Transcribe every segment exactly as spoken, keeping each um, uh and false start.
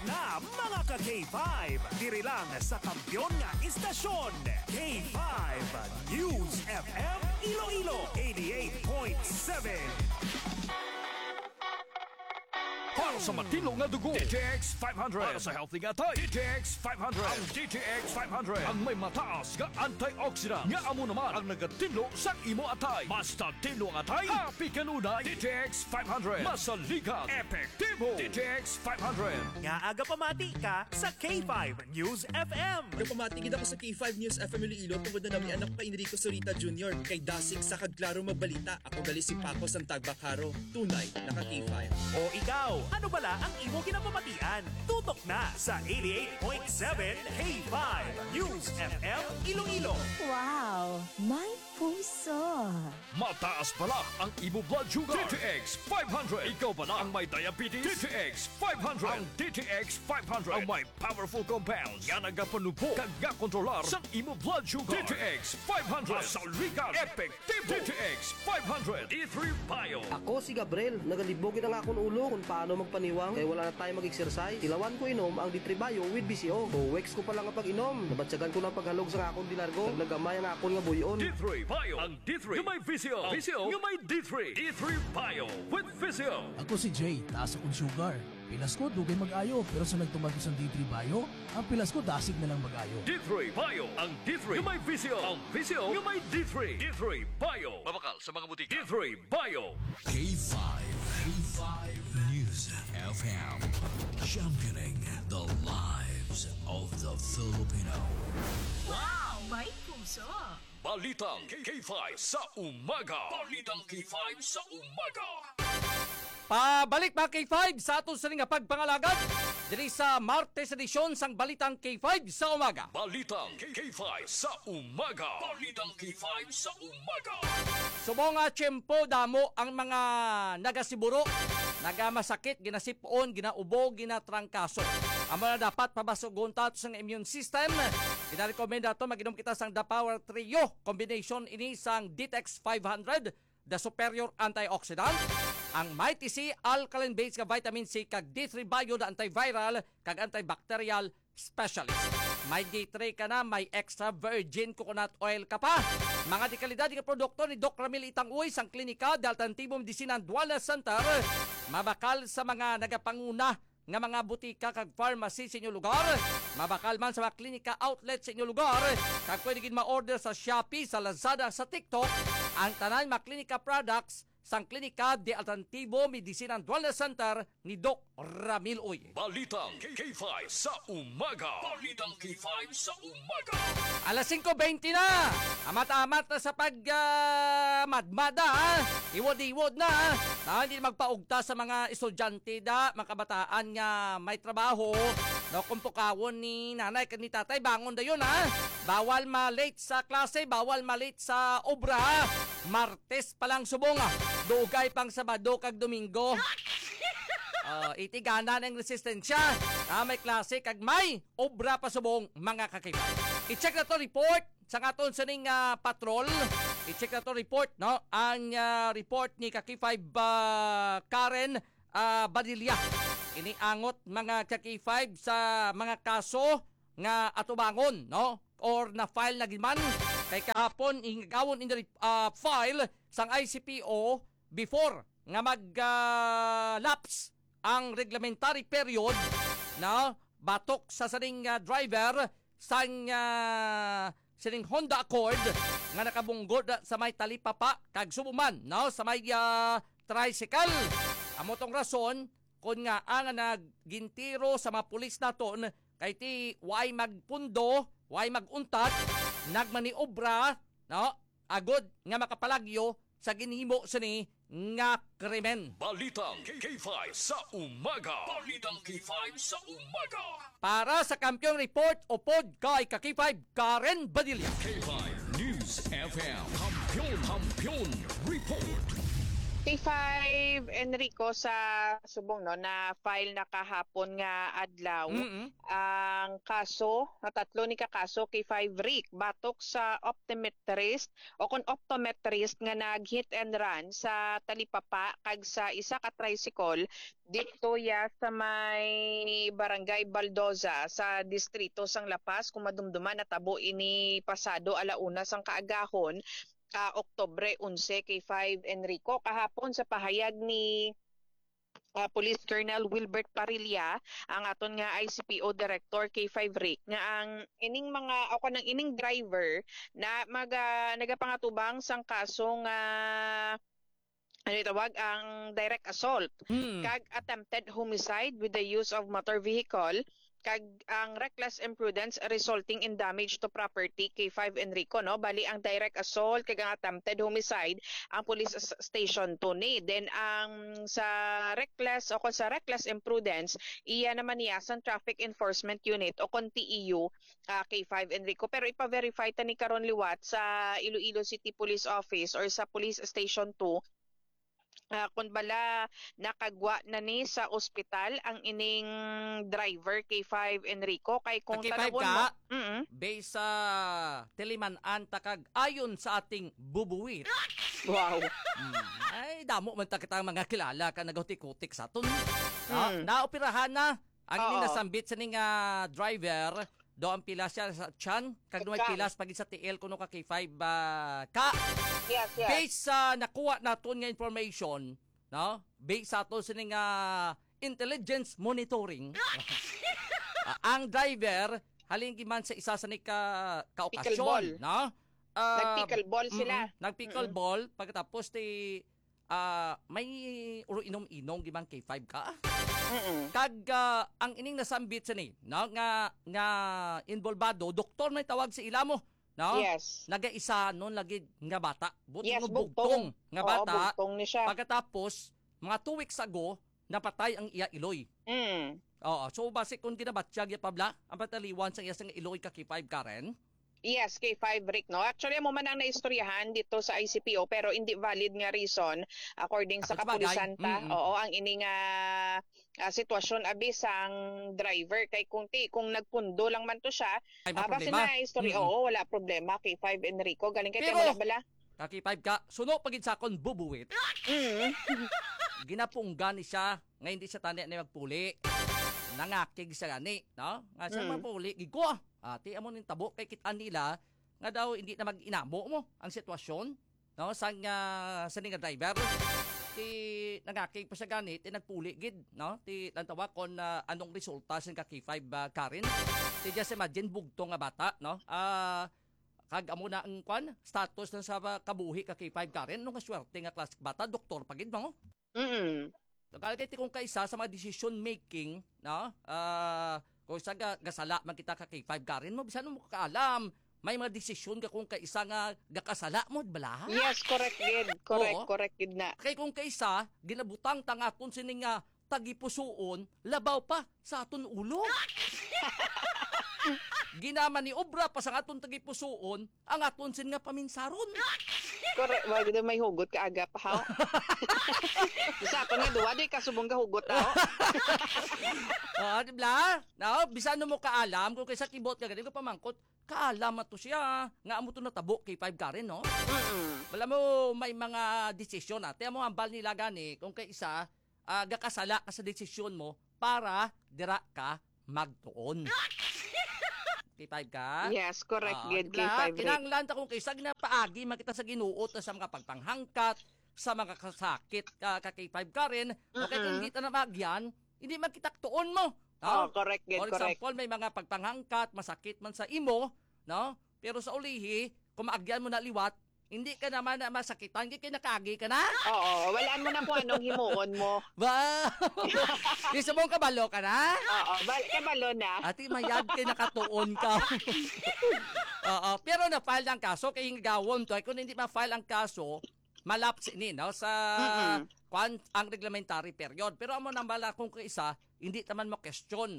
na mga ka-K five. Diri lang sa kampyon nga istasyon. K five News F M Iloilo eighty-eight point seven. Para sa matino nga dugo, D T X five hundred. Para sa healthy nga tay, D T X five hundred. Ang D T X five hundred ang may mataas nga antioxidant nga amo naman ang nagatinlo sa imo atay. Basta tinlo ang atay, happy kanunay. D T X five hundred. Masaligan, epektibo. D T X five hundred. Nga aga pamati ka sa K five News F M. Aga pamatigid ako sa K five News F M Iloilo tungod na namin anak pa Enrico Sorita Junior Kay Dasig sa Kagklaro Magbalita. Ako gali si Paco Santagbakaro. Tunay, naka K five. O ikaw, ano bala ang imo ginapamatian? Tutok na sa eighty-eight point seven K five News F M Iloilo. Wow, may puso. Mataas pala ang imo blood sugar. D T X five hundred. Ikaw pala ang may diabetes. D T X five hundred. Ang D T X five hundred ang may powerful compounds nga nagapanubo kag nga kontrolar sa imo blood sugar. D T X five hundred. Masaligan, epektibo. D T X five hundred. D three Bio. Ako si Gabriel, nagalibogin ang akong ulo kung paano magpaniwang kaya wala na tayo mag-exercise. Tilawan ko inom ang D three Bio with B C O. O weeks ko pa lang ang pag-inom. Nabatsagan ko ng paghalog sa akong dinargo. Nagnagamay ang akong nga buyon. D three Bio. Ang D three nga may V C O. V C O nga may D three. D three Bio with V C O. Ako si Jay, taas akong sugar. Pilas ko, dugay mag-ayo. Pero sa nagtumagos ang D three Bio, ang pilas ko dasig na lang mag-ayo. D three Bio. Ang D three nga may V C O. Ang V C O nga may D three. D three Bio. Mabakal sa mga butika. D three Bio. K five. K five News F M. Championing the lives of the Filipino. Wow, may puso. Balitang K five sa umaga. Balitang K five sa umaga. Pabalik mga K five sa aton sa nga pagpangalagad diri sa Martes edisyon sang Balitang K five sa umaga. Balitang K five sa umaga. Balitang K five sa umaga. Subong nga tiyempo damo ang mga nagasiburo, nagamasakit, ginasipon, ginaubo, ginatrangkaso. Ang mga dapat pabasugon tato sa immune system. Pinarekomenda to maginom kita sang The Power Trio combination ini sang D T X five hundred, the superior antioxidant. Ang Mighty C, alkaline-based ka vitamin C, kag D three Bio na antiviral, kag antibacterial specialist. May D three ka na, may extra virgin coconut oil ka pa. Mga di kalidad nga produkto ni Doc Ramil Itanguy sang Klinika de Alternativo Medicina and Wellness Center. Mabakal sa mga nagapanguna nga mga butika kag pharmacy sa inyong lugar. Mabakal man sa mga klinika outlet sa inyong lugar. Kag pwede gid ma-order sa Shopee, sa Lazada, sa TikTok. Ang tanan mga klinika products sang Klinika de Alternativo Medicina and Wellness Center ni Doc Ramil Uy. Balitang K five sa umaga. Balitang K five sa umaga. Alas singko twenty na. Amat-amat na sa pag-madmada. Uh, Iwod-iwod na. Na hindi magpaugta sa mga estudyante da, mga kabataan nga may trabaho. No, kung pukawon ni nanay kan ni tatay, bangon da yun ha. Bawal ma-late sa klase, bawal ma-late sa obra. Martes pa lang subong ah. Dugay pang Sabado kag Domingo. Uh, itigana ng resistensya. Ah, may klase kag may obra pa subong mga kakaiba. I-check na to report sa aton sa ning uh, patrol. I-check na to report no. Ang uh, report ni Kaki five uh, Karen uh, Badilla. Iniangot mga Kaki five sa mga kaso nga atubangon no or na file na giman kay kahapon ingawon in the uh, file sang I C P O before nga mag-lapse uh, ang reglementary period na batok sa saning uh, driver sang uh, sining Honda Accord nga nakabunggod sa may talipapa kag subuman no sa may uh, tricycle. Amo tong rason kun nga ang naggintiro sa mga pulis naton kay ti way magpundo, way maguntat, nagmaniobra no agod nga makapalagyo sa ginhimo sini nga krimen. Balitang K five sa umaga. Balitang K five sa umaga. Para sa Kampiyon Report o pod kay Kaki five Karen Badilla. K five News F M. Kampiyon, Kampiyon Report. K five Enrico sa subong no na file na kahapon nga adlaw Mm-mm. ang kaso na tatlo ni kakaso K five Rick batok sa optometrist o kon optometrist nga nag-hit and run sa talipapa kag sa isa ka tricycle dito ya sa may barangay Baldoza sa distrito sang Lapas kung madumduman natabo ini pasado alauna sang kaagahon ka Oktubre eleven K five Enrico kahapon sa pahayag ni uh, Police Colonel Wilbert Parilla ang aton nga I C P O Director K five Rick nga ang ining mga o kanang ining driver na maga nagapangatubang sang kaso nga ano itawag ang direct assault Hmm. kag attempted homicide with the use of motor vehicle kag ang reckless imprudence resulting in damage to property K five Enrico no bali ang direct assault kag ang attempted homicide ang police s- station two ni then ang sa reckless o kon sa reckless imprudence iya naman niya sa traffic enforcement unit o kon T E U ah, K five Enrico pero ipa-verify ta ni karon liwat sa Iloilo City Police Office or sa police station two Ah, kung bala nakagwa na ni sa ospital ang ining driver K five Enrico kay kung K five tanawon ka? mo mm Based sa Tiliman-an takag ayon sa ating bubuwit. wow Mm. Ay, damo man ta kitang mga kilala ka nagautik-utik sa aton. Na, Mm. naoperahan na ang Oo. ining nasambit sa ning ah, driver do ang pila siya sa tiyan kag Sa may tiyan. pilas pagid sa T L kuno ka K five ah, ka. yes yes Based sa nakuha naton nga information, no? Based sa aton sa ning ah, intelligence monitoring. ah, ang driver halin man sa isa sa ni ka kaokasyon, Pickleball. no? Ah, nag-pickleball sila Mm-mm. Nag-pickleball pagkatapos ti ah, may uro inom-inom gibang K five ka. Mm-mm. Kag ah, ang ining nasambit sa ni, no, nga nga involvado, doktor na tawag si ila mo, no? yes Nagaisa noon lagi nga bata. Buti yes nga bugtong bugtong nga Oo, bata. bugtong ni siya Pagkatapos mga two weeks ago napatay ang iya iloy. mm. Oo, so base kung ginabatsyag ya pabla, ang pataliwan sa iya sang iloy ka K five Karen. Yes, K five Rick, no? Actually, mo man ang naistoryahan dito sa I C P O pero hindi valid nga reason according sa Kapag bagay. kapulisan ta. Mm-mm. Oo, ang ining ah, ah, sitwasyon abi sang driver kay kung ti kung nagpundo lang man to siya. Ay Ah, base problema. na istorya, Mm-mm. oo, wala problema K five Enrico. Galing kay Pero- wala bala. Ka K five ka, suno pagid sa akon bubuwit. Mm. Ginapunggan ni siya, nga hindi siya tani na magpuli. Nangakig siya gani, no? Nga siya Mm. magpuli, gigo. Ah, ti amo ning tabo kay kitaan nila nga daw hindi na mag-inamo mo ang sitwasyon, no? Sang uh, sa nga driver. Ti nangakig pa siya gani, ti nagpuli gid, no? Ti lantawa kon uh, anong resulta sa ka K five uh, Karen. Ti just imagine bugto nga bata, no? Ah kag amo na ang kwan status ng sa uh, kabuhi ka K five Karen nung swerte nga class bata doktor pagid mo. Mm. Nagkalagay kung kaisa sa mga decision making, no? Ah, kung sa ga, gasala man kita ka K five Karen mo bisan mo kaalam may mga desisyon ka kung kaisa nga gakasala mo bala. Yes, correct gid. Correct, Oo. correct gid na. Kay kung kaisa ginabutang tangaton sining nga tagipusuon labaw pa sa aton ulo. Ginaman ni obra pa sa aton tagipusuon ang aton sin nga paminsaron. Correct, wag gid may hugot ka aga pa ha. Bisa pa nga duwa di ka subong ka hugot ha. Ah, di ba? No, bisan mo kaalam kung kaysa kibot ka ganito pamangkot, kaalam to siya. Nga amo to natabo K five Karen, no? Mm. Wala mo may mga desisyon ate mo ambal nila gani kung kay isa ah, gakasala ka sa desisyon mo para dira ka magtuon. K five ka? Yes, correct Ah, gid K diba? five Rick. Kinanglan ta kung kaysa ginapaagi makita sa ginuot sa mga pagpanghangkat, sa mga kasakit ka, ka K five Karen, okay kung Mm-mm. hindi ta na magyan, hindi magkitaktuon mo. Oh, No? correct gid, For correct. example, may mga pagpanghangkat, masakit man sa imo, no? Pero sa ulihi, kung maagyan mo na liwat, hindi ka naman na masakitan, hindi ka nakagi ka na. Oo, walaan mo na kung anong himuon mo. Wow! Gusto mong kabalo ka na? Oo, bal kabalo na. Ati mayad kay nakatuon ka. Oo, pero na-file ang kaso kay gawon to. Ay, kung hindi ma-file ang kaso, malaps ini no sa Mm-mm. kwan ang reglementary period. Pero amo nang bala kung kaisa, hindi taman mo question no.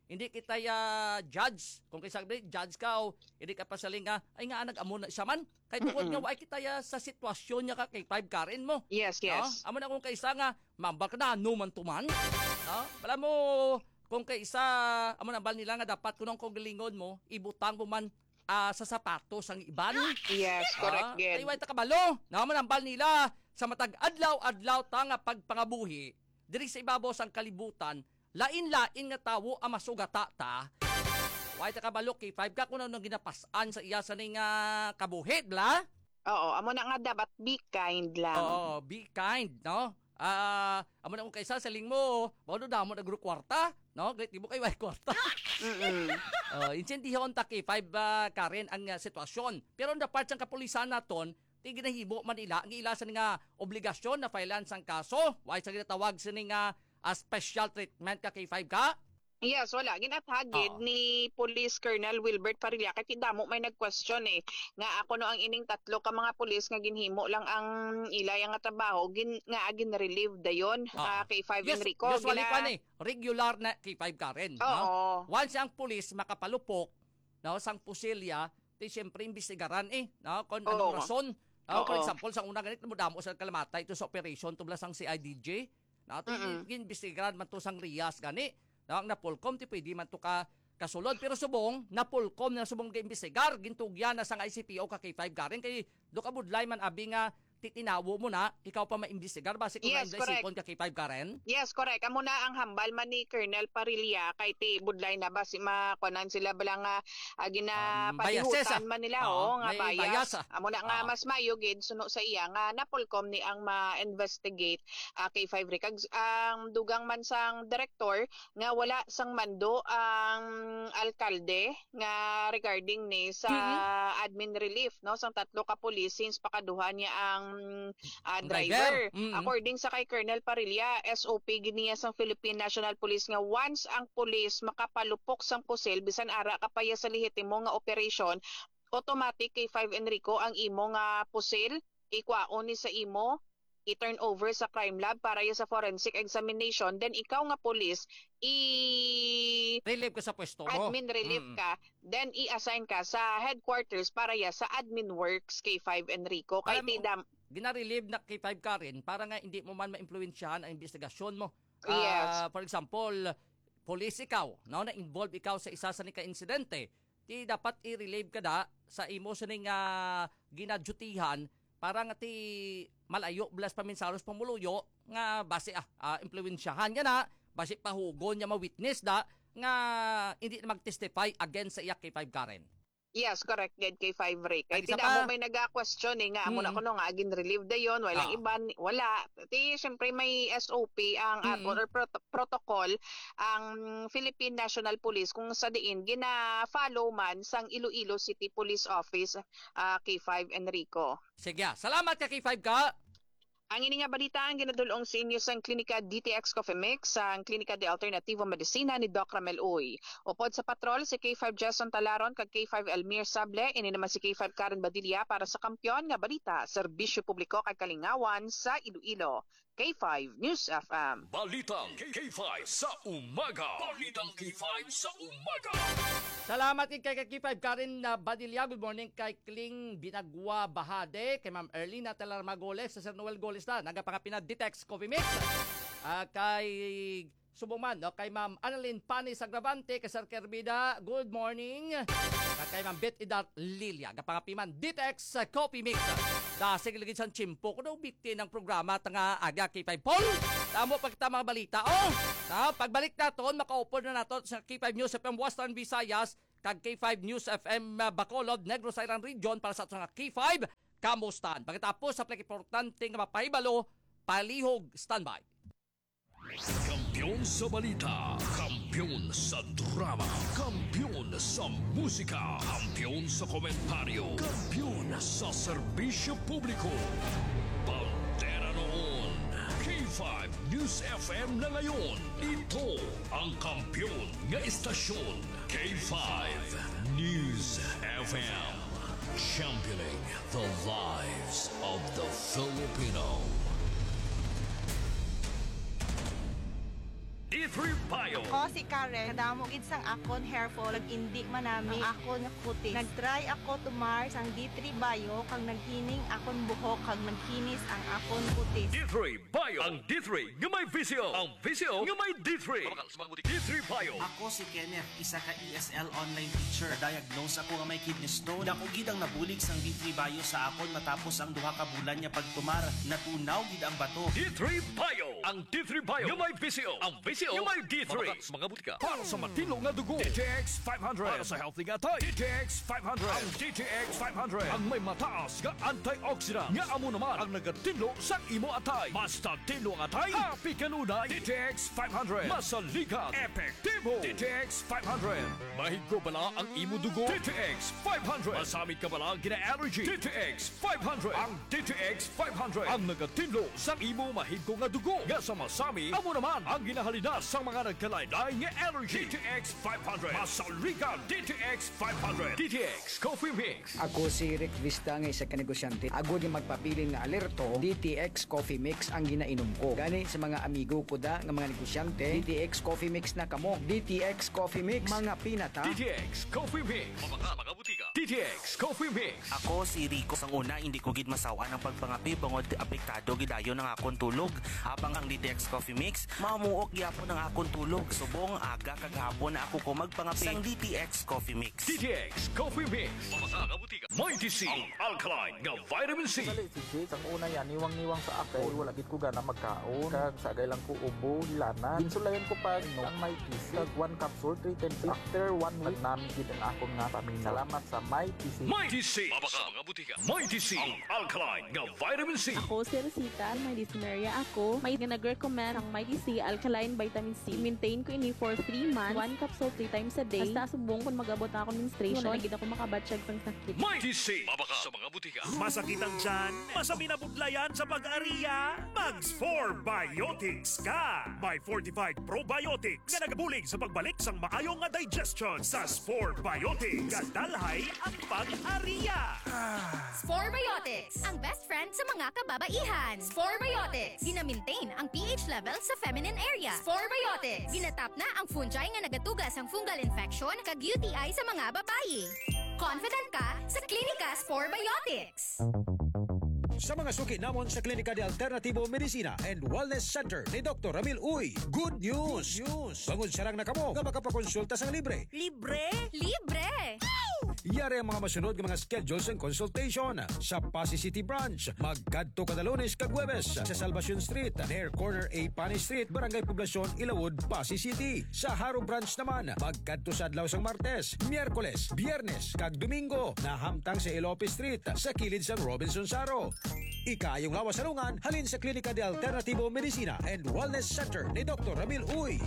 hindi kita ya judge. Kung kaysa judge ka o hindi ka pasaling nga, ay nga nag-amo na siya man. Kahit tungkol nga, why kita ya sa sitwasyon niya ka kay five Karen mo. Yes, yes. No? Amo na kung kaysa nga, mambal ka na, no man tuman. No? Wala mo, kung kaysa, amo na bal nila nga dapat kunong kong galingon mo, ibutang mo man uh, sa sapatos ang iban. Yes, correct, uh, Ged. Ay, why takabalo. No, amo na bal nila, sa matag adlaw-adlaw ta nga pagpangabuhi, diri sa ibabaw sang kalibutan, lain-lain nga tawo ang masugata ta. Why ta kabalo kay five ka kuno nang ginapasan sa iya sa ning uh, kabuhid la? Oo, amo na nga dapat be kind lang. Oo, be kind, no? Ah, uh, amo na kung kaysa saling mo, mao damo na guru kwarta, no? Great mo kay way kwarta. Mm. Uh, insentihon ta kay five uh, Karen ang uh, sitwasyon. Pero on the part sang kapulisan naton, ti ginahimo man ila ang ila sa nga obligasyon na filean sang kaso. Why sa ginatawag sa nga uh, special treatment ka kay five ka? Yes, wala. Ginathagid Oo. ni Police Colonel Wilbert Parilla kay damo may nag-question eh nga ako no ang ining tatlo ka mga pulis nga ginhimo lang ang ilay nga trabaho gin nga gin relieve dayon uh, kay five yes, Enrico. Usually Gina... pa ni regular na kay five Karen, Oo. no? Once ang pulis makapalupok, no, sang pusilya, ti syempre imbestigaran eh, no, kung anong Oo. rason. No, for Oo. example, sa una ganit mo damo sa kalamata ito sa operation tubla sang C I D J. No, Mm-mm. imbestigaran man to sang Rias gani. No, ang napulkom ti pwede man to ka kasulod pero subong napulkom na subong ga-imbestigar gintugyan na sang I C P O ka kay five Karen kay do ka budlay man abi nga titinawo mo na ikaw pa maimbestigar base kung Yes, yes, correct. sipon ka kay five Karen. Yes, correct. Amo na ang hambal man ni Colonel Parilla kay ti budlay na ba si makuanan sila bala nga uh, gina Um, biases, ah. palihutan man nila Oo, oh, nga may bias. bias, ah. Amo na nga Oo. mas mayo gid suno sa iya nga napolcom ni ang ma-investigate uh, kay five Rick. Ag- Ang dugang man sang director nga wala sang mando ang alkalde nga regarding ni sa Mhm. admin relief no sang tatlo ka pulis since pakaduhan niya ang uh, Driver. driver. Mhm. According sa kay Colonel Parilla, S O P giniya sang Philippine National Police nga once ang pulis makapalupok sang pusil bisan ara kapaya sa lehitimo nga operasyon, automatic kay five Enrico ang imo nga pusil ikwaon ni sa imo i-turn over sa crime lab para ya sa forensic examination, then ikaw nga pulis i Relieve ka sa pwesto mo. admin relief Mm. ka, then i-assign ka sa headquarters para ya sa admin works kay five Enrico kay Alam mo, tidam. Gina-relieve na kay five Karen para nga hindi mo man ma-influensyahan ang investigasyon mo. Yes. Ah, for example, police ikaw, no, na involved ikaw sa isa sa nika insidente, ti dapat i-relieve ka da sa imo sa ning uh, ginadutihan para nga ti malayo blas paminsaros pamuluyo nga base ah, ah influensyahan niya na base pahugon niya ma-witness da nga hindi na mag-testify against sa iya kay five Karen. Yes, correct. Ged kay five Rick. Ay, Ay, isa tida pa. mo may nag-question eh nga, amo na Mm. kuno nga, agin relieve da yun, walang Ah. iban, wala. Ti, syempre may S O P ang Mm. aton or prot- protocol ang Philippine National Police kung sa diin, gina-follow man sang Iloilo City Police Office uh, kay five Enrico. Sige, ah. Salamat ka kay five ka. Ang ini nga balita ang ginadulong sa inyo sa Klinika D T X Coffee Mix sa Klinika de Alternativo Medicina ni Doc Ramel Uy. Upod sa patrol si K five Jason Talaron kag K five Elmir Sable, ini naman si K five Karen Badilla para sa Kampiyon nga balita, serbisyo publiko kag kalingawan sa Iloilo. K five News F M. Balitang K five sa umaga. Balitang K five sa umaga. Salamat kay kay five Karen uh, Badilla. Good morning kay Kling Binagwa Bahade, kay Ma'am Erlina Talar Magoles, sa Sir Noel Goles na, nagapangapina Ditex Coffee Mix. Uh, kay Subuman, no? Kay Ma'am Annalyn Panis Agravante, kay Sir Kerbida, good morning. At kay Ma'am Bet Idart Lilia, gapangapiman Ditex uh, Coffee Mix. Dasig lagi sa chimpo ko daw biti ng programa tanga aga kay five Paul. Tamo pagta mga balita. Oh, na pagbalik naton makaupo na nato sa K five News F M Western Visayas kag K five News F M uh, Bacolod, Negros Island Region para sa atong K five Kamustan. Pagkatapos sa importante nga mapahibalo, palihog standby. Kampiyon sa balita, kampiyon sa drama, kampiyon sa musika, kampiyon sa komentaryo, kampiyon sa serbisyo publiko. Bandera noon, K five News F M na ngayon. Ito ang kampiyon nga istasyon, K five News F M. Championing the lives of the Filipino. three Bio. Ako si Karen, kadamo gid sang akon hair fall, nag-indi manami ang akon kutis. Nag-try ako tumar sang D three Bio kang naghining akon buhok kang nagkinis ang akon kutis. D three Bio. Ang D three nga may V C O. Ang V C O nga may D three. D three Bio. Ako si Kenneth, isa ka E S L online teacher. Diagnose ako nga may kidney stone. Dako gid ang nabulig sang D three Bio sa akon matapos ang duha ka bulan niya pagtumar. Natunaw gid ang bato. D three Bio. Ang D three Bio nga may V C O. Ang V C O nga may D three. Mga butika. Para sa matino nga dugo. D T X five hundred. Para sa healthy nga tay. D T X five hundred. Ang D T X five hundred. Ang may mataas nga antioxidant. Nga amo naman ang nagatinlo sa imo atay. Basta tinlo ang atay. Happy kanunay. D T X five hundred. Masaligan. Epektibo. D T X five hundred. Mahigko bala ang imo dugo. D T X five hundred. Masamit ka bala ang gina-allergy. D T X five hundred. Ang D T X five hundred. Ang nagatinlo sa imo mahigko nga dugo. Nga sa masami, amo naman ang ginahalinas sa mga nagkalaylay nga allergy. D T X five hundred. Masaligan. D T X five hundred. D T X Coffee Mix. Ako si Rick Vista nga isa ka negosyante. Agod yung magpapilin nga alerto, D T X Coffee Mix ang ginainom ko. Gani sa mga amigo ko da nga mga negosyante, D T X Coffee Mix na kamo. D T X Coffee Mix, mga pinata. D T X Coffee Mix. Mga mga butika. D T X Coffee Mix. Ako si Rico. Sang una, hindi ko gid masawa ng pagpangapi bangod apektado gidayon ng akon tulog. Habang ang D T X Coffee Mix, mamuok gyapon ng akon tulog. Subong aga kagahapon na ako ko magpangapi sang D T X Coffee Mix. D T X Coffee Mix. Mga mga butika. Mighty C. Ang alkaline nga vitamin C. Dali si Jade, ang una yan, niwang-niwang sa akin. Uy, wala gid ko gana magkaon. Kag sagay lang ko ubo, lana. Insulayan ko pa, no, ang Mighty C. Kag one capsule, three ten days. After one week, namin gid ang akong nga pamilya. Salamat sa Mighty C. Mighty C. Mga mga butika. Mighty C. Ang alkaline nga vitamin C. Ako si Rosita, may dysmenorrhea ako. May nag-recommend ang Mighty C Alkaline Vitamin C. Maintain ko ini for three months. One capsule three times a day. Basta subong kung mag-abot ako menstruation. Wala gid ako makabatsyag sang sakit. Mighty C. Mabaka sa mga butika. Masakit ang tiyan, masami na budlayan sa pag-ariya, Mags four Biotics ka! May fortified probiotics nga nagabulig sa pagbalik sang maayong nga digestion sa four Biotics. Kadalhay ang pag-ariya. Spore Biotics, ang best friend sa mga kababaihan. Spore Biotics, gina-maintain ang pH level sa feminine area. Spore Biotics, ginatap na ang fungi nga nagatugas ang fungal infection kag U T I sa mga babayi. Confident ka sa Klinika Spore Biotics. Sa mga suki namon sa Klinika de Alternativo Medicina and Wellness Center ni Doctor Ramil Uy, good news! Good news! Bangod sarang na kamo nga makapakonsulta sang libre. Libre? Libre! Yari ang mga masunod ng mga schedules and consultation sa Pasay City Branch. Magkadto kada Lunes kag Huwebes sa Salvacion Street, near corner A Pani Street, Barangay Poblacion, Ilawod, Pasay City. Sa Haro Branch naman, magkadto sa adlaw sang Martes, Miyerkules, Biyernes kag Domingo na hamtang sa Ilope Street sa kilid sang Robinson Saro. Ikayong lawas sarungan halin sa Klinika de Alternativo Medicina and Wellness Center ni Doctor Ramil Uy.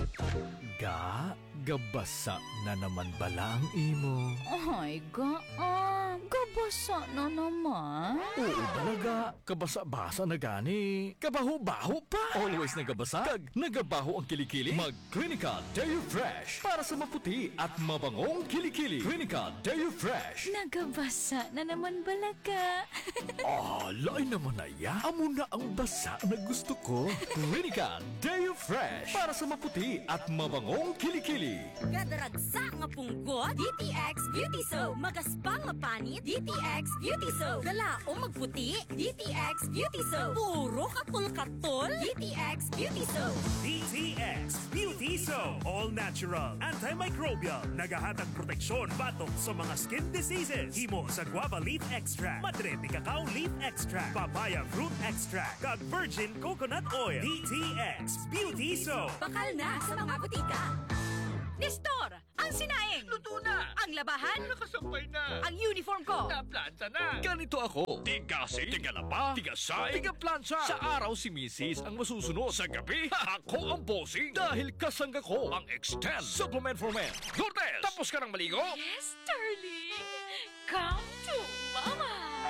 Ga, gabasa na naman bala ang imo. Ay, gaan. Gabasa na naman. Oo talaga, kabasa-basa na gani. Kabaho-baho pa. Always nagabasa. Kag nagabaho ang kilikili. Mag-Clinica Deo Fresh para sa maputi at mabangong kilikili. Clinica Deo Fresh. Nagabasa na naman balaga. Ah, lain naman na ya. Amo na ang basa na gusto ko. Clinica Deo Fresh para sa maputi at mabangong kilikili. Gadaragsa nga punggot, D T X Beauty Soap. Magaspang nga panit, D T X Beauty Soap. Galaong magputi, D T X Beauty Soap. Puro katol-katol, D T X Beauty Soap. D T X Beauty Soap. All natural, antimicrobial, nagahatag proteksyon batok sa mga skin diseases. Himo sa guava leaf extract, madre de cacao leaf extract, papaya fruit extract, kag virgin coconut oil. D T X Beauty Soap. Bakal na sa mga butika. Nestor, ang sinaing. Luto na. Ang labahan. Nakasampay na. Ang uniform ko. Naplansa na. Ganito ako. Tigasi, tigalaba, tigasay, tigaplansa. Sa araw si Missus ang masusunod. Sa gabi, ako ang bossing. Dahil kasangga ko ang Extend Supplement for Men. Lourdes, tapos ka ng maligo? Yes, darling. Come to mama.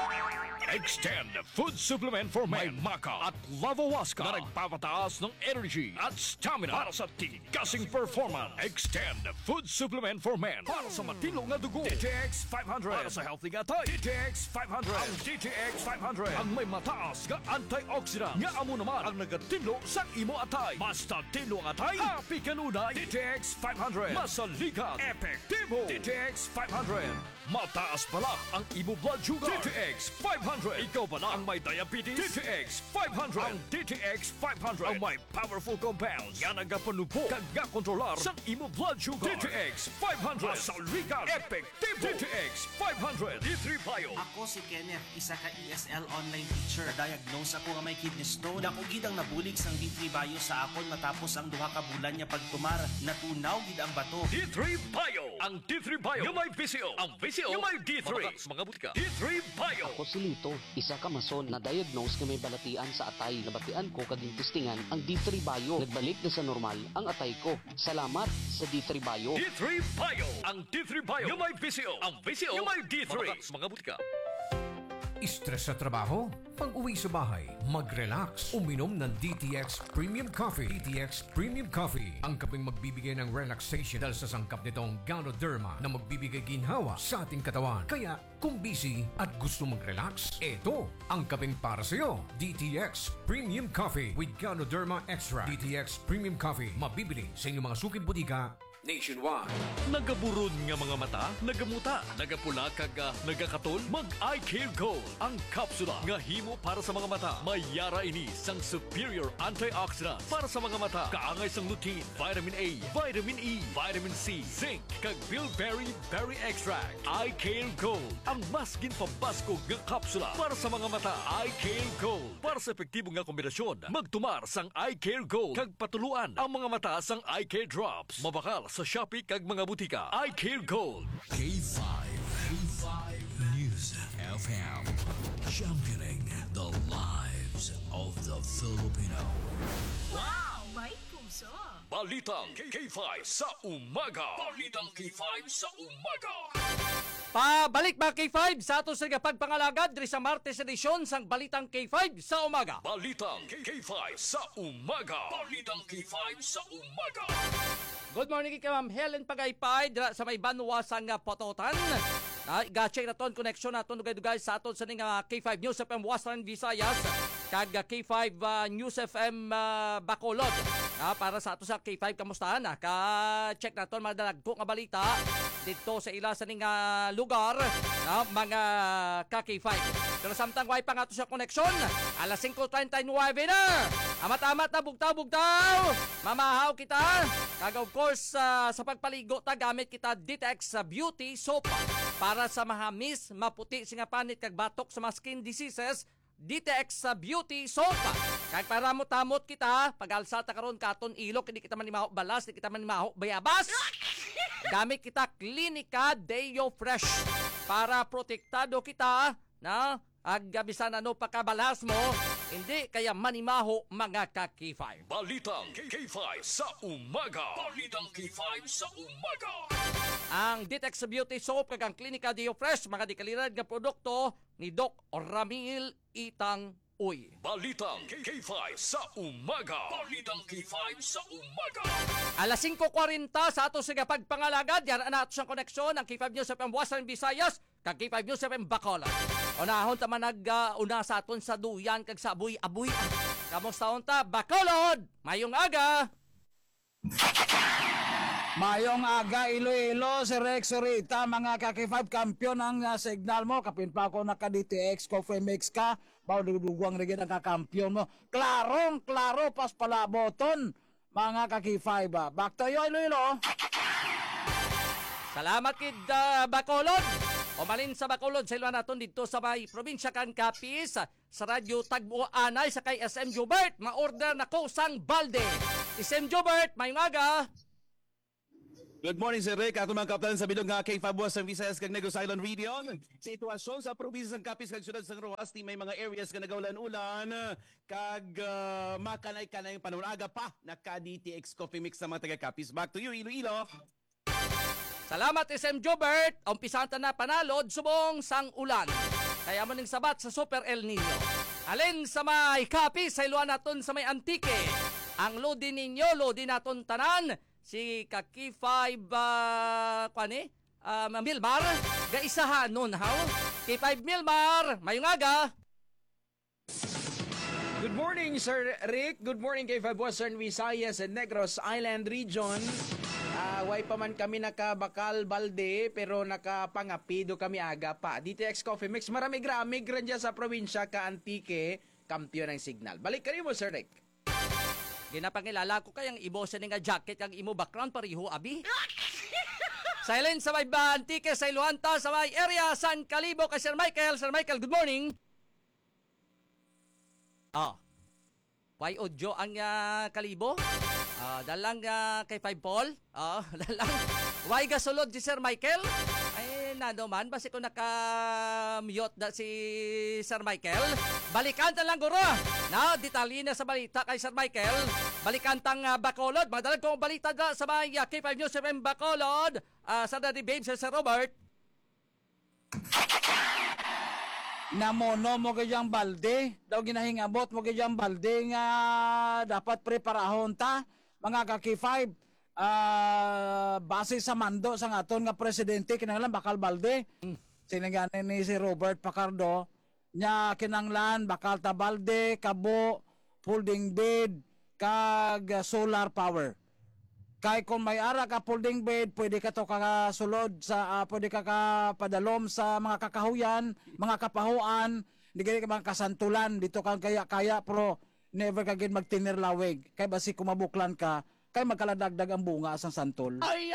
Extend Food Supplement for Men. May Maca at Lavawaska na nagpapataas ng energy at stamina para sa tigasing performance. Extend Food Supplement for Men para sa matibay matino nga dugo. D T X five hundred. Para sa healthy nga tayo. D T X five hundred. Ang D T X five hundred. Ang may mataas nga antioxidant. Nga amo naman ang nagatinlo sa imo atay. Basta tinlo ang atay, happy kanunay. D T X five hundred. Masalikat. Epektibo. D T X five hundred. Mataas pala ang imo blood sugar. D T X five hundred. Ikaw pala ang may diabetes. D T X five hundred. Ang D T X five hundred. Ang may powerful compounds. Yan ang gapanupo. Kag nga kontrolar sa imo blood sugar. D T X five hundred. Masalikat. Epektibo. D T X five hundred. D three Bio. Ako si Kenneth, isa ka E S L online teacher. Diagnose ako nga may kidney stone. Dako gid ang nabulig sang D three Bio sa akon matapos ang duha ka bulan niya pagtumar. Natunaw gid ang bato. D three Bio. Ang D three Bio. Yung may B C O. Ang B C O. Yung may D three. Mga butika. D three Bio. Ako si Lito, isa ka mason na diagnose nga may balatian sa atay. Nabatian ko kaging testingan ang D three Bio. Nagbalik na sa normal ang atay ko. Salamat sa D three Bio. D three Bio. Ang D three Bio. Yung may B C O. Ang B C O. Yung may D three. Mga butika. Stress sa trabaho? Pag-uwi sa bahay, mag-relax. Uminom ng D T X Premium Coffee. D T X Premium Coffee ang kaping magbibigay ng relaxation dahil sa sangkap nitong Ganoderma na magbibigay ginhawa sa ating katawan. Kaya kung busy at gusto mag-relax, ito ang kaping para sa'yo. D T X Premium Coffee with Ganoderma Extra. D T X Premium Coffee mabibili sa inyong mga suking butika nationwide. Nagaburod nga mga mata, nagamuta, nagapula kag uh, nagakatol, mag-Eye Care Gold. Ang kapsula nga himo para sa mga mata. Mayara ini sang superior antioxidant para sa mga mata. Kaangay sang lutein, vitamin A, vitamin E, vitamin C, zinc, kag bilberry berry extract. Eye Care Gold. Ang mas ginpabasko nga kapsula para sa mga mata. Eye Care Gold. Para sa epektibo nga kombinasyon, magtumar sang Eye Care Gold. Kag patuluan ang mga mata sang Eye Care Drops. Mabakal sa Shopee kag mga butika. Eye Care Gold. K five. K five News F M. Championing the lives of the Filipino. Wow! May puso! Balitang K five sa umaga. Balitang K five sa umaga. Pabalik mga K five sa ato sa pagpangalagad diri sa Martes edisyon sang Balitang K five sa umaga. Balitang K five sa umaga. Balitang K five sa umaga. Good morning kay Ma'am Helen Pagaypay dira sa may Banwasang nga Pototan. Uh, ga-check na ton connection naton dugay-dugay sa aton sa ning uh, K five News F M Western Visayas kag uh, K five uh, News F M uh, Bacolod. Uh, para sa ato sa K five kamustahan na ka-check naton mga dalagko nga balita dito sa ila sa ning uh, lugar uh, mga ka K five. Pero samtang way pa nga ito sa koneksyon, alas five thirty-nine na. Amat-amat na bugtaw-bugtaw. Mamahaw kita. Kag of course, uh, sa pagpaligo ta gamit kita D T X sa Beauty Soap para sa mahamis, maputi, singapanit kag batok sa mga skin diseases. D T X sa Beauty Soap. Kag para mo tamot kita, pag-alsa ta karon katon ilok, hindi kita manimaho balas, hindi kita manimaho bayabas. Gamit kita Clinica Deo Fresh para protektado kita na ag bisan ano pakabalas mo, hindi kaya manimaho mga ka K five. Balitang K five sa umaga. Balitang K five sa umaga. Ang D T X Beauty Soap kag ang Clinica Deo Fresh mga dikalidad nga produkto ni Doc Ramil Itang Uy. Balitang K five sa umaga. Balitang K five sa umaga. Alas five forty sa ato sa pagpangalagad, yan na ato siyang koneksyon ang K five News F M Western Visayas kag K five News F M Bacolod. Unahon ta man nag-una uh, sa aton sa duyan kag sa abuy-abuy. Kamusta unta Bacolod? Mayong aga. Mayong aga Iloilo, si Rex Sorita, mga ka K five kampiyon ang uh, signal mo. Kapin pa ako naka D T X Coffee Mix ka. Bao dugduguang rin ang kakampiyon mo. Klarong, klaro, pas pala boton. Mga ka K five. Uh. Back to you Iloilo. Salamat kid uh, Bacolod. Umalin sa Bacolod sa iluan naton dito sa may probinsya kang Capiz sa radyo Tagbo Anay sa kay S M Jobert. Ma-order na ko sang balde. S M Jobert, may maga. Good morning, Sir Rick. Ako mga kaplan sa bilog nga K five Western Visayas kag Negros Island Region. Sitwasyon sa probinsya ng Capiz kag syudad sang Rojas, may mga areas nga nagaulan-ulan kag uh, makanay-kanay panunaga pa naka D T X Coffee Mix sa mga taga Capiz. Back to you, Iloilo. Salamat S M Jobert. Umpisahan ta na panalod subong sang ulan. Kaya mo ning sabat sa Super El Nino. Alin sa may Capiz sa iluan naton sa may Antique. Ang lodi ninyo, lodi naton tanan. Si Kaki five uh, kwani? um, Milmar, ga isahan nun, how? K five Milmar, mayong aga. Good morning, Sir Rick. Good morning kay five Western Visayas and Negros Island Region. Uh, way pa man kami nakabakal balde pero nakapangapido kami aga pa. D T X Coffee Mix, marami gramig rin dyan sa probinsya ka Antique, kampiyon ng signal. Balik ka rin mo, Sir Rick. Ginapangilala ko kayang ibo sa nga jacket kang imo background pariho, abi. Silent sa may Antique, sa Iluanta, sa may area, San Calibo, kay Sir Michael. Sir Michael, good morning. Oh. Why audio ang uh, Kalibo? Uh, dalang uh, kay Five Paul. Oh, dalang. Why gasulod si Sir Michael? Ay, nado man. Basi ko naka-mute da si Sir Michael. Balikan ta lang guro. Na, detalye na sa balita kay Sir Michael. Balikan tang uh, Bacolod. Madalang kong balita da sa may uh, K five News F M Bacolod. Uh, sa Daddy Babes, Sir Robert. Namono mo kayang balde, daw ginahingabot mo kayang balde nga dapat preparahon ta, mga kaki five, uh, base sa mando sa aton nga presidente, kinanglan bakal balde. Mm. Sinaganin ni si Robert Pacardo, nya kinanglan bakal ta balde, kabo, folding bed, kag uh, solar power. Kay kung may ara ka folding bed, pwede ka to kakasulod sa uh, pwede ka kapadalom sa mga kakahuyan, mga kapahuan, di ka mga kasantulan dito kang kaya-kaya pero never ka gid magtinirlawig. Kay basi kumabuklan ka, kay magkaladagdag ang bunga sang santol. Ay!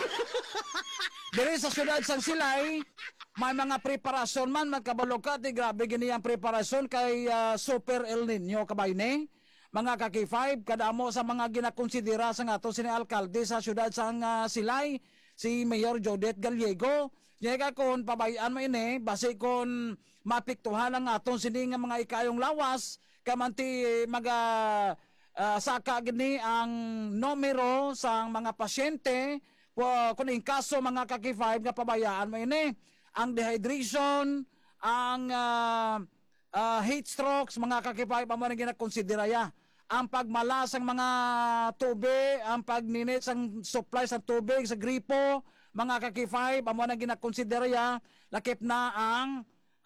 Diri sa syudad sang Silay, may mga preparasyon man magkabalog ka, di grabe gini ang preparasyon kay uh, Super El Nino kabayne. Mga kaki five, kadamo sa mga ginakonsidera sa ato sini alkalde sa syudad sang uh, Silay, si Mayor Jodette Gallego. Nyega kon pabayaan mo ini, base kon mapiktuhan ang aton sini nga mga ikayong lawas, kamanti maga uh, saka gini ang numero sang mga pasyente, uh, kung in kaso mga kaki five nga pabayaan mo ini, ang dehydration, ang uh, uh, heat strokes, mga kaki five, amo na ginakonsidera ya. Ang pagmalas ng mga tubig, ang pagninit ng supply sa tubig, sa gripo, mga kaki five, amo na ginakonsidera ya, lakip na ang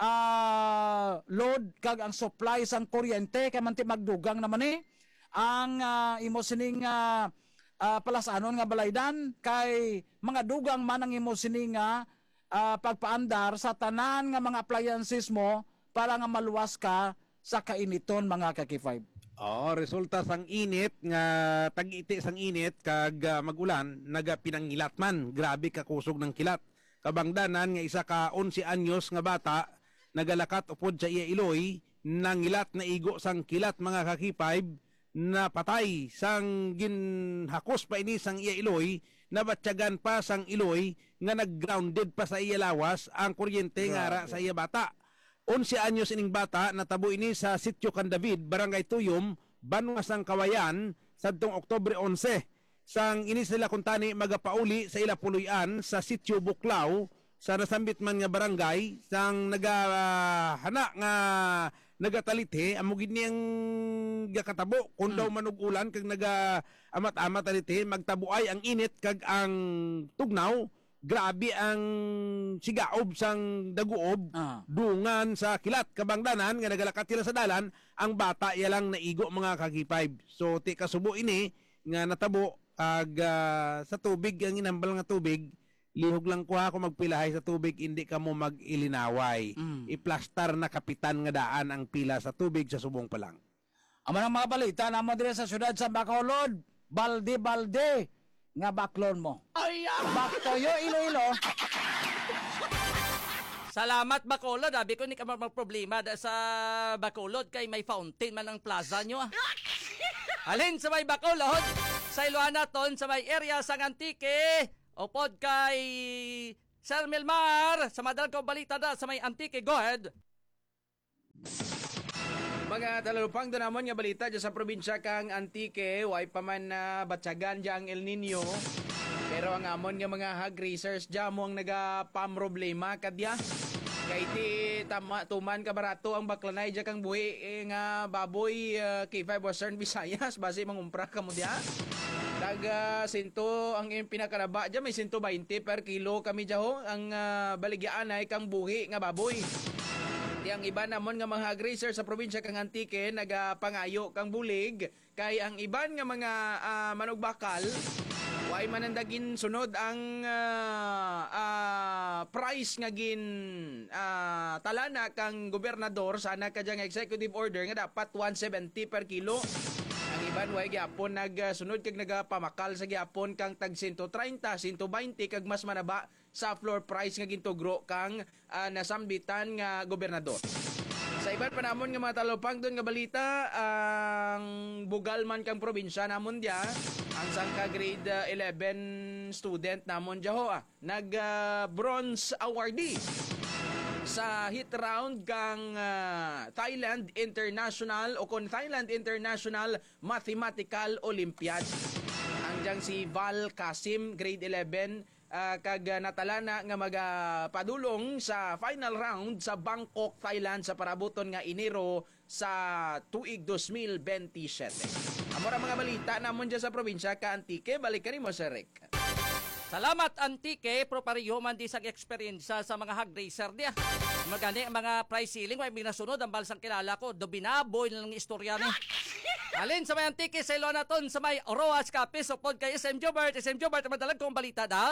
uh, load kag ang supply sa kuryente, kaya manti magdugang naman eh, ang uh, imo sining uh, uh, palasanon nga balaydan, kay mga dugang man ang imo sining nga uh, pagpaandar sa tanan nga mga appliances mo, para nga maluwas ka sa kainiton mga kaki five. Oh, resulta sang init nga tag-iti sang init kag uh, magulan naga pinangilat man. Grabe ka kusog ng kilat. Kabangdanan nga isa ka eleven anyos nga bata nagalakat upod sa iya iloy nangilat na igo sang kilat mga kaki five na patay sang ginhakos pa ini sang iya iloy nabatyagan pa sang iloy nga naggrounded pa sa iya lawas ang kuryente nga ara sa iya bata. eleven anyos ining bata natabo ini sa Sitio Can David, Barangay Tuyom, Banwas ng Kawayan, sadtong Oktubre eleven. Sang ini sila kuntani magapauli sa ila puluyan sa Sitio Buklaw sa nasambit man nga barangay sang nagahana uh, nga nagatalithe amo gid niyang gakatabo kun daw manugulan kag naga amat-amat alite magtabuay ang init kag ang tugnaw. Grabe ang sigaob sang daguob, ah. dungan sa kilat, kabangdanan, nga nagalakat sila sa dalan, ang bata yalang naigo mga kaki five. So, ti kasubo ini, nga natabo, ag uh, sa tubig, ang inambal nga tubig, lihog lang ko ako magpilahay sa tubig, hindi ka mo mag-ilinaway. Mm. Iplastar na kapitan nga daan ang pila sa tubig sa subong pa lang. Amo ng mga balita na mo dire sa syudad sa Bacolod, balde-balde, nga baklon mo. Ay, baktoyo, Iloilo. Salamat, Bacolod. Abi ko ni ka magproblema sa Bacolod kay may fountain man ang plaza nyo. Alin sa may Bacolod, sa Iloanaton, sa may area sa Antique, o pod kay Sir Milmar, sa madalang ko balita da sa may Antique. Go ahead. Mga talalupang donamon nga balita dyan sa probinsya kang Antique, way pa man na uh, batsagan dyan ang El Nino. Pero ang amon nga mga hog racers dyan mo ang nagapamroblema kadya. Kay ti tama, tuman ka barato ang baklanay dyan kang buhi eh, nga baboy uh, K five Western Visayas, base mangumpra ka mo dyan. Kag uh, sinto ang iyong pinakaraba dyan, may sinto twenty per kilo kami dyan ho. Ang uh, baligyan ay kang buhi nga baboy. Di ang iba namon nga mga grazer sa probinsya kang Antique nagapangayo kang bulig. Kay ang iban nga mga uh, manok bakal, way manandagin sunod ang uh, uh, price nga gin uh, talana kang gobernador sana kadya nga executive order nga dapat one seventy per kilo. Ang iban way gyapon nagsunod kag nagapamakal sa gyapon kang tag one thirty, one twenty kag mas manaba sa floor price nga gintugro kang uh, nasambitan nga gobernador. Sa iban pa namon nga mga talopang doon nga balita, ang bugal man kang probinsya namon dia, ang sangka grade uh, eleven student namon dia ho, ah, nag uh, bronze awardee sa hit round kang uh, Thailand International o kon Thailand International Mathematical Olympiad. Ang diyang si Val Kasim, grade eleven, uh, kag uh, natalana nga magapadulong sa final round sa Bangkok, Thailand sa parabuton nga Enero sa tuig twenty twenty-seven. Amora mga balita namon dyan sa probinsya ka Antique, balik ka rin mo Sir Rick. Salamat Antique, pro pariyo man di sa experience sa mga hog racer dia. Magani ang mga price ceiling, may binasunod ang balsang kilala ko, do binaboy lang istorya ni. Alin sa may Antique, sa Ilonaton, sa may Roas Capiz, o pod kay S M Jobert, S M Jobert, madalag kong balita da.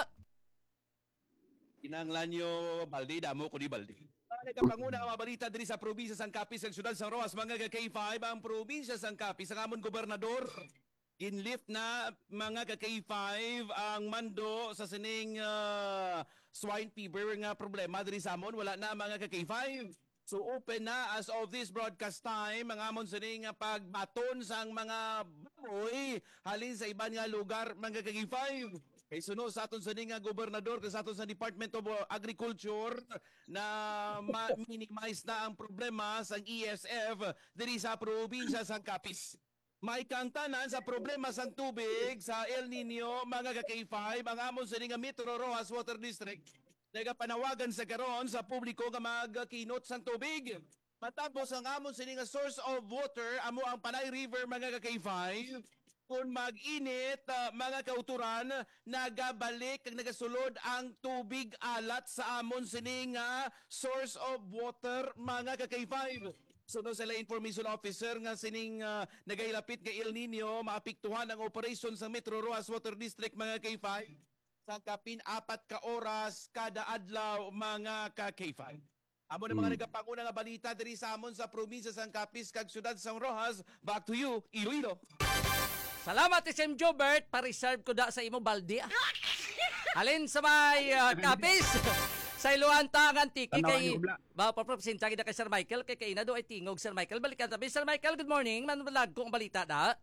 Kinanglan nyo, Baldi, damo ko di Baldi. Nagkapanguna ang mabalita diri sa probinsya sang Capiz, sa siyudad sang Roas, mga K five, ang probinsya sang Capiz, ang amon gobernador, ginlift na mga ka-K five ang mando sa sining uh, swine fever nga problema diri sa amon, wala na mga ka-K five. So open na as of this broadcast time ang amon sining pagbaton sang mga baboy halin sa iban nga lugar mga ka-K five. Kay sunod sa aton sining nga gobernador sa aton sa Department of Agriculture na ma-minimize na ang problema sang E S F diri sa probinsya sang Capiz. May kangtanan sa problema sang tubig sa El Nino, mga ka-K five, ang amon sa nga Metro Rojas Water District. Nagapanawagan sa karon sa publiko nga magkinot sang tubig. Matapos ang amon sa nga source of water, amo ang Panay River, mga ka-K five. Kung mag-init, uh, mga kauturan, nagabalik kag nagasulod ang tubig alat sa amon sa nga source of water, mga ka-K five. Sunod sila information officer nga sining uh, nagailapit kay El Nino, maapektuhan ang operation sa Metro Rojas Water District, mga K five. Sa kapin apat ka oras kada adlaw, mga ka K five. Amo na mga hmm. nagapanguna nga balita diri sa amon sa probinsya sang Capiz kag siyudad sang Rojas. Back to you, Iloilo. Salamat S M Jobert, pa-reserve ko da sa imo baldi. Alin sa may uh, Capiz. Sa Iluanta ang Antique kay ba papropresenta kita kay Sir Michael kay kay na do ay tingog Sir Michael, balikan tabi Sir Michael. Good morning, manbalag ko ang balita da.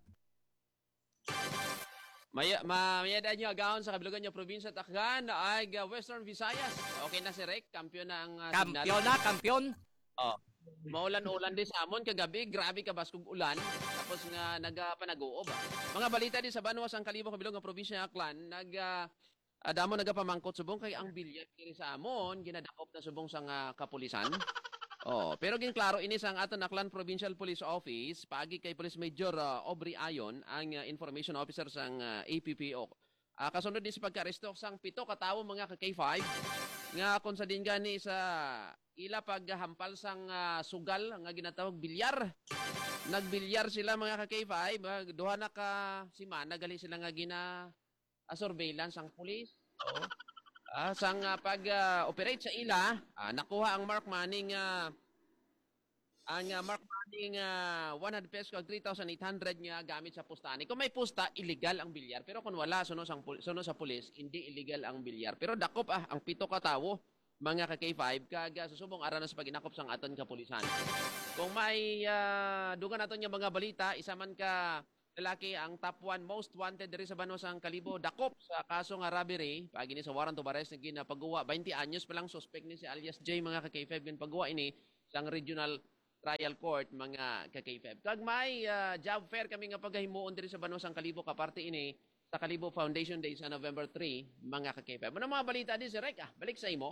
Maya ma mayadaan nyo agawon sa kabilugan nyo probinsya Takgan ay uh, Western Visayas. Okay na si Rick, kampiyon na ang uh, kampiyon na, kampiyon. Oh. Maulan-ulan din sa amon kagabi, grabe ka baskog ulan. Tapos nga nagapanaguob. Mga balita din sa Banwas ang Kalibo kabilugan probinsya Aklan, nag uh, Adamo nagapamangkot subong kay ang bilyar kini sa amon ginadakop na subong sang uh, kapulisan. Oh, pero ginklaro ini sang aton Aklan Provincial Police Office paagi kay Police Major uh, Aubrey Ayon ang uh, information officer sang uh, A P P O. Uh, kasunod din sa pagka-aresto sang pito ka tawo mga ka K five nga kon sa din gani sa ila paghampal sang uh, sugal nga ginatawag bilyar. Nagbilyar sila mga ka K five, uh, duha na ka simana gali sila nga gina Uh, surveillance ang pulis. Oh. Uh, sang uh, pag-operate uh, sa ila, uh, nakuha ang mark money nga uh, ang uh, mark money nga uh, one hundred pesos kag three thousand eight hundred nga gamit sa pustani. Kung may pusta, illegal ang bilyar. Pero kung wala, suno, sang, suno sa pulis, hindi illegal ang bilyar. Pero dakop ah, ang pito ka tawo, mga ka K five, kag uh, susubong ara na sa paginakop sang aton kapulisan. Kung may uh, dugan naton nga mga balita, isa man ka lalaki ang top one most wanted diri sa Banwas ang Kalibo dakop sa kaso nga robbery pagi ni sa warrant of arrest nga ginapagawa twenty anyos pa lang suspect ni si alias J, mga ka K five gin paggawa ini sang regional trial court, mga ka K five. Kag may uh, job fair kami nga pagahimuon diri sa Banwas ang Kalibo kaparte ini sa Kalibo Foundation Day sa November three, mga ka K five. Ano mga balita di si Rek? Ah, balik sa imo.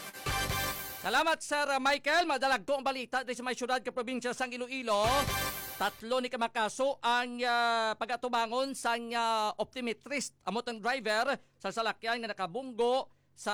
Salamat Sir Michael, madalag ko ang balita diri sa may syudad ka probinsya sang Iloilo. Tatlo ni kamakaso ang uh, pagatubangon sa uh, optometrist amot ang driver sa salakyan nga nakabunggo sa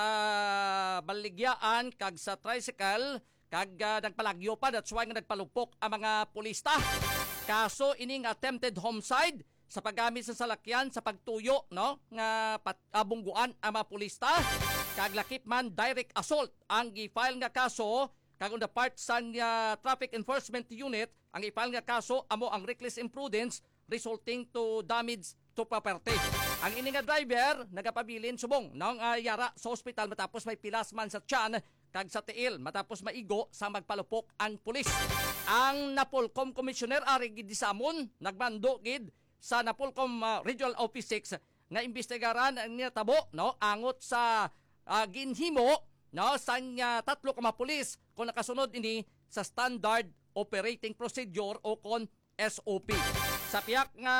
baligyaan kag sa tricycle kag uh, nagpalagyo pa, that's why nga nagpalupok ang mga pulista. Kaso ining attempted homicide sa paggamit sa salakyan sa pagtuyo no nga pat, uh, bungguan ang mga pulista kag lakip man direct assault ang gi-file nga kaso kag on the part sa uh, traffic enforcement unit ang i-file nga kaso amo ang reckless imprudence resulting to damage to property. Ang ini nga driver nagapabilin subong nang uh, yara sa ospital matapos may pilas man sa tiyan kag sa tiil matapos maigo sa magpalupok ang pulis. Ang Napolcom Commissioner Ari Gidisamon nagbando gid sa Napolcom uh, Regional Office six nga imbestigaran ang nitabo no angot sa uh, ginhimo no sa uh, tatlo ka mga pulis kung nakasunod ini sa standard operating procedure o kon S O P. Sa piyak nga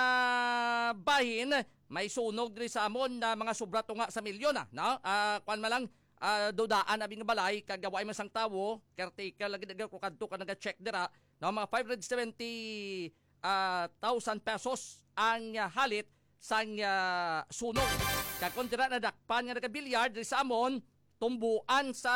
bahin may sunog diri sa amon na mga sobrato nga sa milyon na no uh, kuan man lang uh, dudaan abing balay kag gaway man sang tawo caretaker lagi daga ko kadto ka naga-check dira no mga five hundred seventy thousand pesos ang uh, halit sa uh, sunog. Kag kun dira nadakpan nga nagabilyard diri sa amon tumbuan sa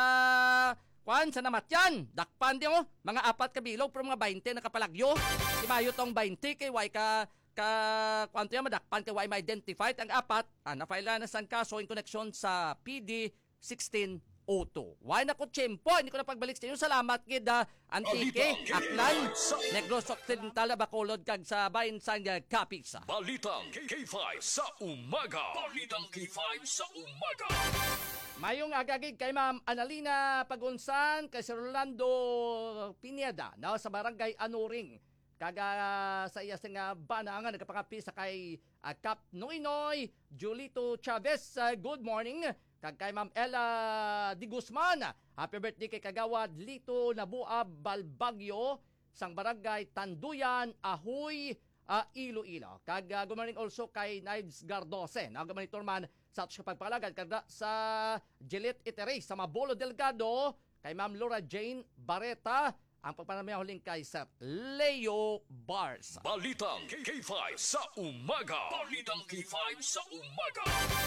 kwan sa namatyan. Dakpan di mo mga apat ka bilog pero mga twenty nakapalagyo. Di mayo tong twenty kay way ka ka kwanto yan madakpan kay way ma-identified ang apat. Ah, na-file na sang kaso in connection sa P D sixteen oh two. Way na ko tiyempo, hindi ko na pagbalik sa inyo. Salamat kid uh, Antique, Aklan, Negros Occidental, Bacolod kag sa bayan sang uh, Kapisa. Balitang K five sa umaga. Balitang K five sa umaga. Mayong agagig kay Ma'am Analina Pagunsan, kay Sir Rolando Pineda, na sa barangay Anuring. Kaga sa iya nga bana nga nagkapangapi sa kay uh, Cap Noynoy, Julito Chavez, uh, good morning. Kag kay Ma'am Ella Di Guzman, happy birthday kay Kagawad Lito Nabuab Balbagyo, sang barangay Tanduyan, Ahoy, uh, Iloilo. Kag uh, good morning also kay Knives Gardose, na gumanitor man sa atos kapagpalagad kada sa Gillette Iteray sa Mabolo Delgado kay Ma'am Laura Jane Barreta ang pagpanamyahuling kay Sir Leo Bars. Balitang K five sa umaga. Balitang K five sa umaga.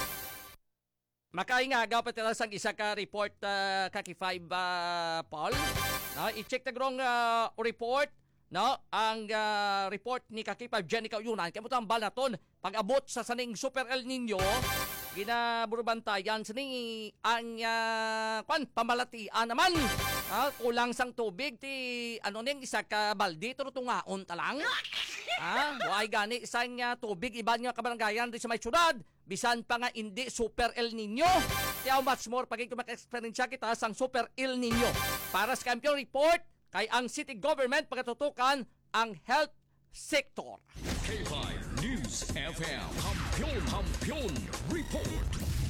Makainga pati lang sang isa ka report uh, ka K five uh, Paul. No, i-check ta grong uh, report no ang uh, report ni K five Jenica Uyunan kay mutang balaton pag-abot sa saning Super El Nino ginaburubantayan sini ang uh, kwan pamalatian naman ah, kulang sang tubig ti ano ning isa ka balde turo tungaon ta lang ah way gani isang uh, tubig iban nga kabarangayan di sa may syudad bisan pa nga hindi Super El Nino ti how much more pagay ko maka-experience kita sang Super El Nino para sa Kampiyon Report kay ang city government pagatutukan ang health sector. K five News F M Kampiyon Kampiyon Report.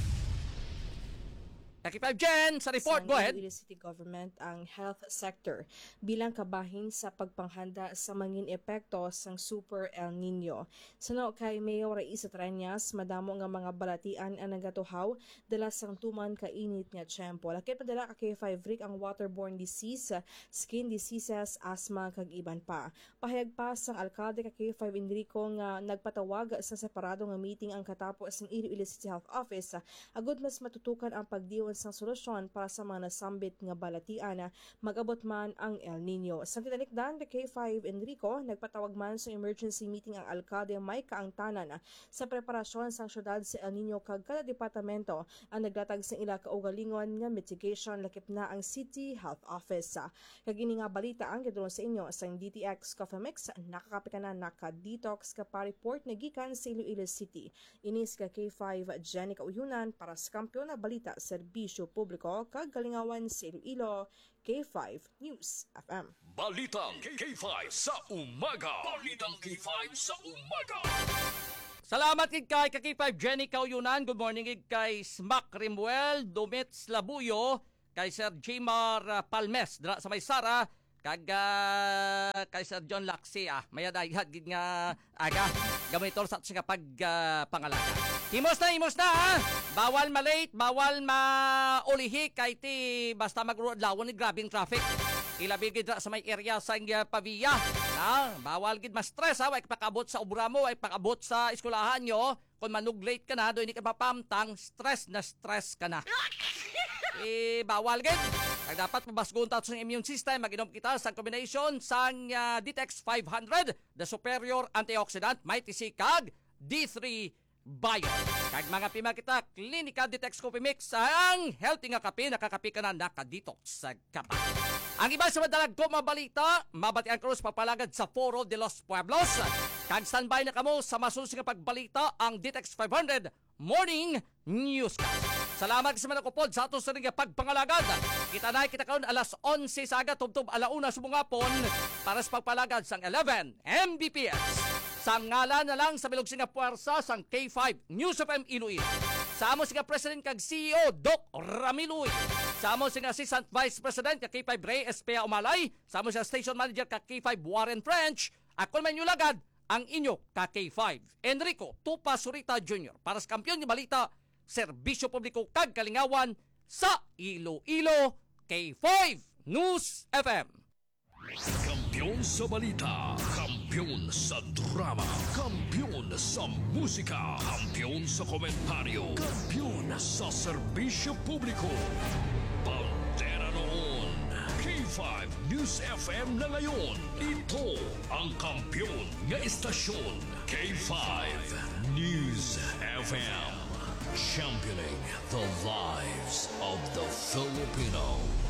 K five Jen sa report, go ahead. Sa city government ang health sector bilang kabahin sa pagpanghanda sa mangin epekto sang Super El Nino. Sano kay Mayor Raisa Treñas, madamo nga mga balatian ang nagatuhaw dala sang tuman kainit nga tiyempo. Lakit padala ka K five Rick ang waterborne disease, skin diseases, asthma kag iban pa. Pahayag pa sang alkalde ka K five Enrico nga nagpatawag sa separado nga meeting ang katapos ng Iloilo City Health Office agud mas matutukan ang pagdiwan sang solusyon para sa mga nasambit nga balatian mag-abot man ang El Nino. Sa tinalikdan the K five Enrico nagpatawag man sa emergency meeting ang alkalde may kaangtanan sa preparasyon sang syudad sa El Nino kag kada departamento ang naglatag sa ila kaugalingon nga mitigation lakip na ang City Health Office. Kag ini nga balita ang gidron sa inyo sang D T X Coffee Mix nakakapi ka na naka-detox ka pa report na gikan sa Iloilo City. Inis ka K five Jenica Uyunan para sa Kampiyon na Balita Serbisyo Publiko kag Kalingawan sa Iloilo. K five News F M. Balitang K five sa umaga. Balitang K five sa umaga. Salamat kay kay K five Jenica Uyunan. Good morning kay kay Smack Rimuel, Domets Labuyo, kay Sir Jmar Palmes dra sa may Sara kag uh, kay Sir John Laxi ah mayadayad gid nga aga gamitor sa siya pag uh, pangalaga. Himos na himos na ha. Bawal malate, bawal maulihi kay ti basta magro-adlawon ni grabing traffic. Ilabigid ra sa may area sa uh, Pavia. Na, bawal gid ma-stress ha, way pakabot sa obra mo, way pakabot sa eskwelahan nyo. Kung manuglate ka na, do hindi ka mapamtang, stress na stress ka na. Eh, bawal gid. Kaya dapat mabasgon tayo sa immune system. Mag-inom kita sa combination sa uh, D T X five hundred, the superior antioxidant, may tisikag, D three Bio. Kag mga pima kita, Clinica D T X Coffee Mix, ang healthy nga kape, nakakape ka na nakadetox sa kapa. Ang iba sa madalag ko mabalita, mabatian Cruz papalagad sa Foro de los Pueblos. Kag standby na kamo sa masusing pagbalita ang D T X five hundred Morning News. Salamat sa mga kupod sa ato sa ring pagpangalagad. Kita na kita karon alas onse sa aga tubtob alauna sa bungapon para sa pagpalagad sang eleven M B P S. Sa ngalan na lang sa bilog singa puwersa sang K five News of M Iloilo. Sa amo singa President kag C E O Doc Ramiloy. Sa amo singa Assistant Vice President kag K five Ray Espea Umalay. Sa amo singa Station Manager kag K five Warren French. Ako man yung lagad ang inyo ka K five Enrico Tupa Surita Junior para sa kampiyon ng balita, serbisyo publiko kag kalingawan sa Iloilo, K five News F M. Kampiyon sa balita, kampiyon sa drama, kampiyon sa musika, kampiyon sa komentaryo, kampiyon sa serbisyo publiko. Pantera noon, K five News F M na ngayon. Ito ang kampiyon nga istasyon, K five News F M. Championing the lives of the Filipino.